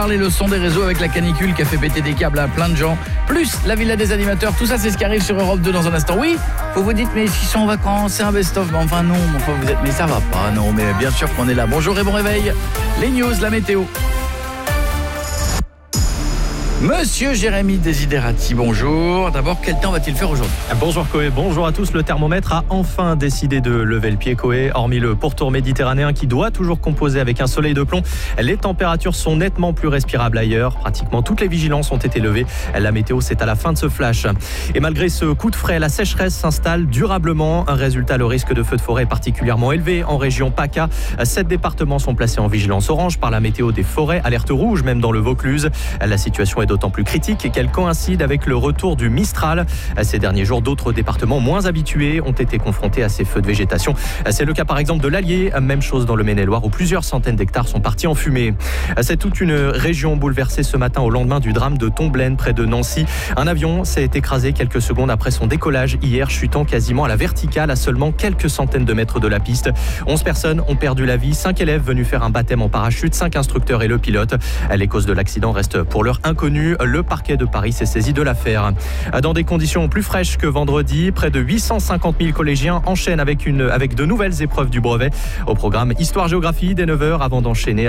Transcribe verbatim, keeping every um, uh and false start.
parler le son des réseaux avec la canicule qui a fait péter des câbles à plein de gens, plus la villa des animateurs, tout ça c'est ce qui arrive sur Europe deux dans un instant. Oui, vous vous dites mais s'ils sont en vacances, c'est un best-of, mais enfin non, enfin vous êtes, mais ça va pas, non, mais bien sûr qu'on est là. Bonjour et bon réveil, les news, la météo. Monsieur Jérémy Desiderati, bonjour. D'abord, quel temps va-t-il faire aujourd'hui ? Bonjour Coé, bonjour à tous. Le thermomètre a enfin décidé de lever le pied, Coé. Hormis le pourtour méditerranéen qui doit toujours composer avec un soleil de plomb, les températures sont nettement plus respirables ailleurs. Pratiquement toutes les vigilances ont été levées. La météo, c'est à la fin de ce flash. Et malgré ce coup de frais, la sécheresse s'installe durablement. Un résultat, le risque de feu de forêt est particulièrement élevé en région PACA. Sept départements sont placés en vigilance orange par la météo des forêts. Alerte rouge même dans le Vaucluse. La situation est d'autant plus critique qu'elle coïncide avec le retour du Mistral. Ces derniers jours, d'autres départements moins habitués ont été confrontés à ces feux de végétation. C'est le cas par exemple de l'Allier, même chose dans le Maine-et-Loire où plusieurs centaines d'hectares sont partis en fumée. C'est toute une région bouleversée ce matin au lendemain du drame de Tomblaine près de Nancy. Un avion s'est écrasé quelques secondes après son décollage hier, chutant quasiment à la verticale à seulement quelques centaines de mètres de la piste. onze personnes ont perdu la vie, cinq élèves venus faire un baptême en parachute, cinq instructeurs et le pilote. Les causes de l'accident restent pour l'heure inconnues. Le parquet de Paris s'est saisi de l'affaire. Dans des conditions plus fraîches que vendredi, près de huit cent cinquante mille collégiens enchaînent avec, une, avec de nouvelles épreuves du brevet. Au programme Histoire-Géographie dès neuf heures avant d'enchaîner